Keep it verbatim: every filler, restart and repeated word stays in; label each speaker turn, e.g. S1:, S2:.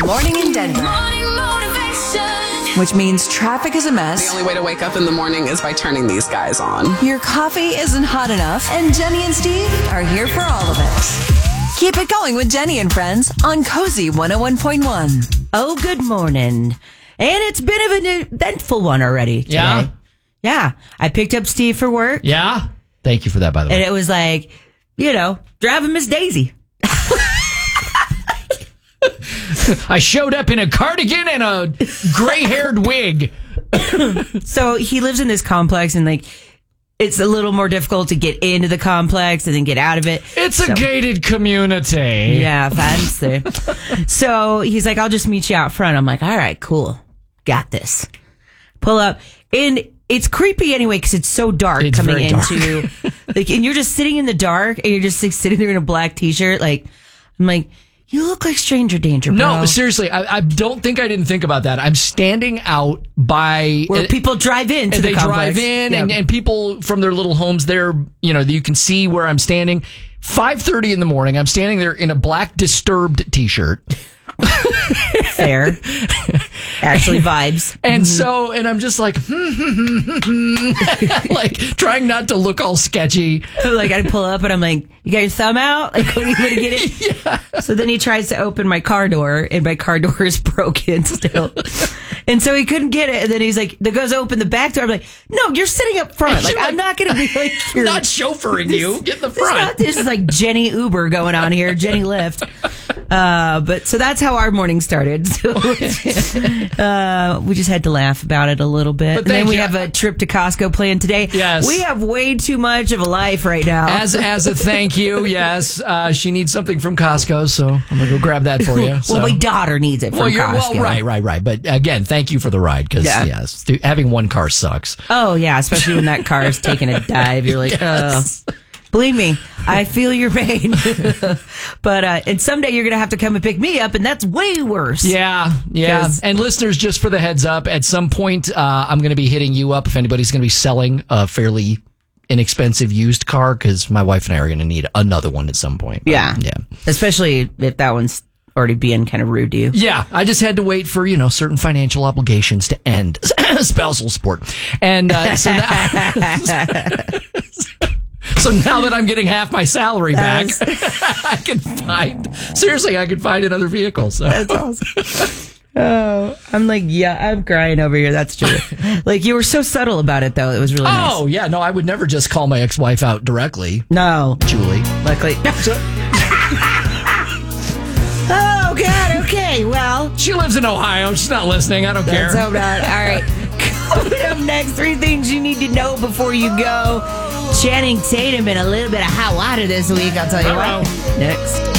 S1: morning in Denver.
S2: Morning motivation.
S1: Which means traffic is a mess.
S3: The only way to wake up in the morning is by turning these guys on.
S1: Your coffee isn't hot enough. And Jenny and Steve are here for all of it. Keep it going with Jenny and Friends on Cozy one oh one point one.
S4: Oh, good morning. And it's been an eventful one already today.
S5: Yeah?
S4: Yeah. I picked up Steve for work.
S5: Yeah? Thank you for that, by the way.
S4: And it was like, you know, driving Miss Daisy.
S5: I showed up in a cardigan and a gray-haired wig.
S4: So he lives in this complex, and like it's a little more difficult to get into the complex and then get out of it.
S5: It's
S4: so,
S5: a gated community.
S4: Yeah, fancy. So he's like, I'll just meet you out front. I'm like, all right, cool. Got this. Pull up. And it's creepy anyway because it's so dark
S5: It's
S4: coming
S5: very dark.
S4: into like, and you're just sitting in the dark and you're just like, sitting there in a black t-shirt. Like, I'm like, you look like stranger danger, bro.
S5: No, seriously, I, I don't think I didn't think about that. I'm standing out by
S4: Where
S5: uh,
S4: people drive in to
S5: and
S4: the
S5: they
S4: complex.
S5: drive in,
S4: Yeah.
S5: and, and people from their little homes there, you know, you can see where I'm standing. five thirty in the morning, I'm standing there in a black Disturbed t-shirt.
S4: Fair. Actually vibes.
S5: And so, and I'm just like, like trying not to look all sketchy.
S4: Like I pull up and I'm like, you got your thumb out? Like, when are you going to get it?
S5: Yeah.
S4: So then he tries to open my car door and my car door is broken still. And so he couldn't get it. And then he's like, that goes open the back door. I'm like, no, you're sitting up front. Like, I'm not going to be like,
S5: I'm not chauffeuring you. Get in the
S4: This is, not,
S5: front.
S4: this is like Jenny Uber going on here, Jenny Lyft. Uh, but so that's how our morning started. So, uh, we just had to laugh about it a little bit.
S5: But
S4: And then
S5: thank
S4: we
S5: you.
S4: have a trip to Costco planned today.
S5: Yes.
S4: We have way too much of a life right now.
S5: As as a thank you, yes, uh, she needs something from Costco, so I'm gonna go grab that for you. So.
S4: Well, my daughter needs it from
S5: Well, you're,
S4: Costco.
S5: well, right, right, right. But again, thank you for the ride because
S4: Yeah.
S5: yes, dude, having one car sucks.
S4: Oh, yeah, especially when that car is taking a dive. You're like,
S5: Yes.
S4: oh. Believe me, I feel your pain. But uh, and someday you're going to have to come and pick me up, and that's way worse.
S5: Yeah, yeah.
S4: 'Cause-
S5: And listeners, just for the heads up, at some point, uh, I'm going to be hitting you up if anybody's going to be selling a fairly inexpensive used car because my wife and I are going to need another one at some point. But,
S4: Yeah.
S5: yeah.
S4: Especially if that one's already being kind of rude to you.
S5: Yeah, I just had to wait for, you know, certain financial obligations to end. Spousal support. And uh, so, now, so now that I'm getting half my salary back, I can find, seriously, I can find another vehicle. So.
S4: That's awesome. Oh, I'm like, yeah, I'm crying over here. That's true. Like, you were so subtle about it, though. It was really nice.
S5: Oh, yeah, no, I would never just call my ex-wife out directly,
S4: No.
S5: Julie.
S4: Luckily. Oh, God. Okay. Well,
S5: She lives in Ohio. She's not listening. I don't care.
S4: let's hope not. All right. Coming up next, three things you need to know before you go. Channing Tatum and a little bit of hot water this week. I'll tell you
S5: Uh-oh.
S4: what. Next.